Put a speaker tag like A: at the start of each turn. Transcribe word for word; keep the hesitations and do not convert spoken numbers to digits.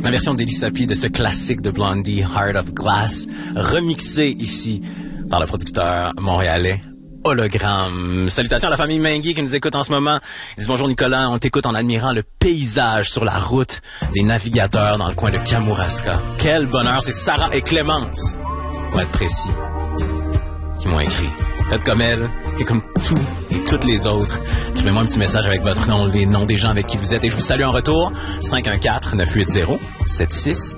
A: La version d'Elisapi de ce classique de Blondie, Heart of Glass, remixé ici par le producteur montréalais Hologramme. Salutations à la famille Mengui qui nous écoute en ce moment. Ils disent bonjour Nicolas, on t'écoute en admirant le paysage sur la route des navigateurs dans le coin de Kamouraska. Quel bonheur, c'est Sarah et Clémence, pour être précis, qui m'ont écrit. Faites comme elle et comme tous et toutes les autres. Écrivez-moi un petit message avec votre nom, les noms des gens avec qui vous êtes et je vous salue en retour. cinq un quatre neuf huit zéro sept six